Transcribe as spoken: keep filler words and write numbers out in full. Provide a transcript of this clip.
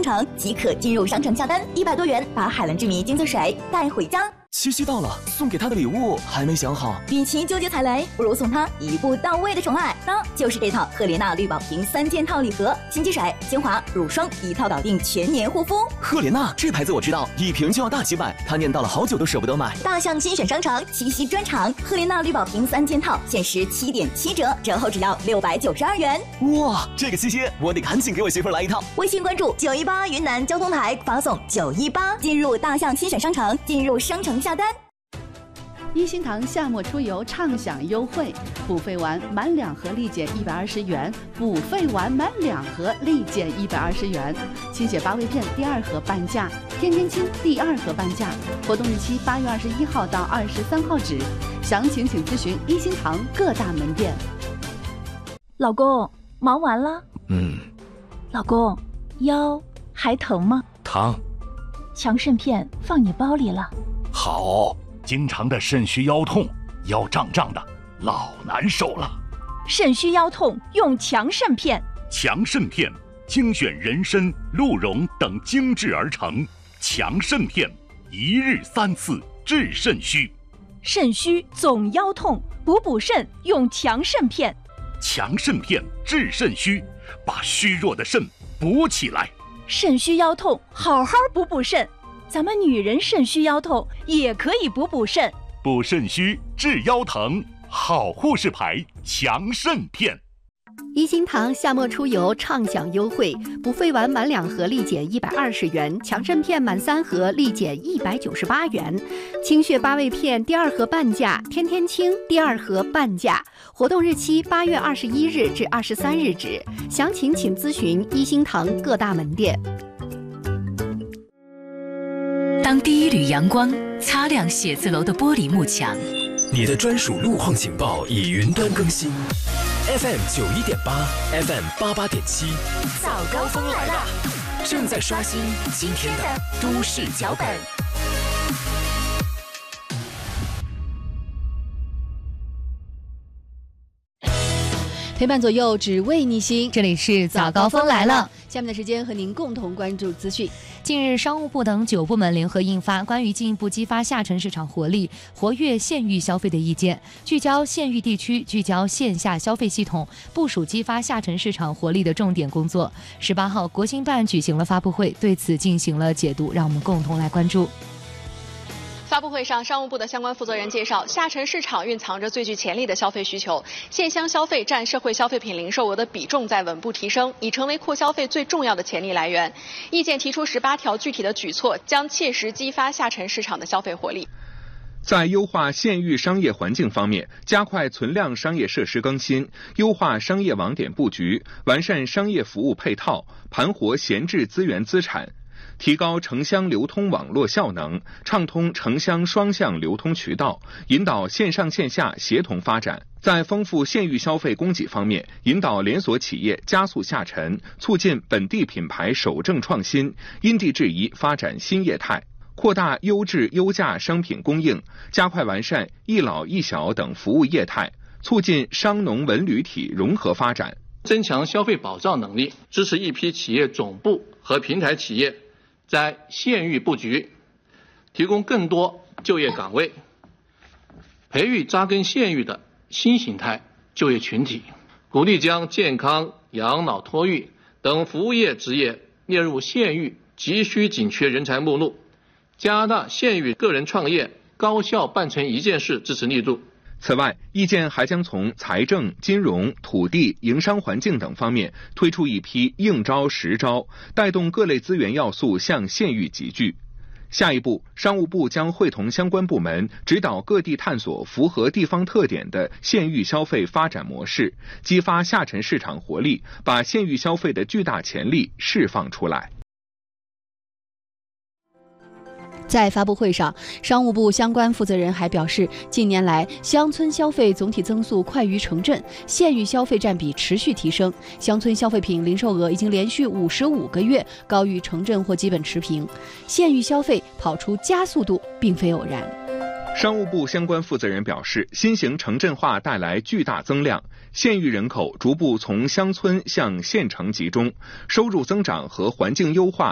城即可进入商城下单，一百多元把海蓝之谜精粹水带回家。 七夕到了，送给他的礼物还没想好。 与其纠结踩雷，不如送他一步到位的宠爱，那就是这套赫莲娜绿宝瓶三件套礼盒，新机水、精华、乳霜一套搞定全年护肤。 赫莲娜这牌子我知道，一瓶就要大几百，他念叨了好久都舍不得买。 大象精选商城七夕专场，赫莲娜绿宝瓶三件套限时七点七折，折后只要六百九十二元。 哇，这个七夕我得赶紧给我媳妇来一套。 微信关注九一八云南交通台，发送九一八进入大象精选商城，进入商城下单。 一心堂夏末出游畅享优惠，补费完满两盒立减一百二十元，补费完满两盒立减一百二十元。清血八味片第二盒半价，天天清第二盒半价。活动日期八月二十一号到二十三号止，详情请咨询一心堂各大门店。 老公，忙完了？ 嗯。 老公，腰还疼吗？ 疼。 强肾片放你包里了。 好。经常的肾虚腰痛，腰胀胀的，老难受了。 肾虚腰痛用强肾片。 强肾片精选人参、鹿茸等精制而成，强肾片一日三次治肾虚。 肾虚总腰痛，补补肾用强肾片。 强肾片治肾虚，把虚弱的肾补起来。 肾虚腰痛，好好补补肾。咱们女人肾虚腰痛也可以补补肾， 补肾虚治腰疼，好护士牌强肾片。 一心堂夏末出游畅享优惠，补费完满两盒立减一百二十元，强肾片满三盒立减一百九十八元，清血八味片第二盒半价，天天清第二盒半价。活动日期八月二十一日至二十三日止，详情请咨询一心堂各大门店。 当第一缕阳光擦亮写字楼的玻璃幕墙， 你的专属路况警报已云端更新。F M 九一点八 ，F M 八八点七， 早高峰来了， 正在刷新今天的都市脚本。 陪伴左右，只为你行。 这里是早高峰来了。 下面的时间和您共同关注资讯。 近日，商务部等九部门联合印发关于进一步激发下沉市场活力、活跃县域消费的意见，聚焦县域地区，聚焦线下消费系统，部署激发下沉市场活力的重点工作。十八号，国新办举行了发布会，对此进行了解读，让我们共同来关注。 发布会上，商务部的相关负责人介绍，下沉市场蕴藏着最具潜力的消费需求，县乡消费占社会消费品零售额的比重在稳步提升，已成为扩消费最重要的潜力来源。意见提出十八条具体的举措，将切实激发下沉市场的消费活力。 在优化县域商业环境方面，加快存量商业设施更新，优化商业网点布局，完善商业服务配套，盘活闲置资源资产。提高城乡流通网络效能，畅通城乡双向流通渠道，引导线上线下协同发展。在丰富县域消费供给方面，引导连锁企业加速下沉，促进本地品牌守正创新，因地制宜发展新业态，扩大优质优价商品供应，加快完善一老一小等服务业态，促进商农文旅体融合发展， 增强消费保障能力，支持一批企业总部和平台企业在县域布局，提供更多就业岗位，培育扎根县域的新形态就业群体，鼓励将健康、养老、托育等服务业职业列入县域急需紧缺人才目录，加大县域个人创业高效办成一件事支持力度。 此外，意见还将从财政、金融、土地、营商环境等方面推出一批应招实招，带动各类资源要素向县域集聚。下一步，商务部将会同相关部门指导各地探索符合地方特点的县域消费发展模式，激发下沉市场活力，把县域消费的巨大潜力释放出来。 在发布会上，商务部相关负责人还表示，近年来乡村消费总体增速快于城镇，县域消费占比持续提升，乡村消费品零售额已经连续五十五个月高于城镇或基本持平，县域消费跑出加速度并非偶然。 商务部相关负责人表示，新型城镇化带来巨大增量，县域人口逐步从乡村向县城集中，收入增长和环境优化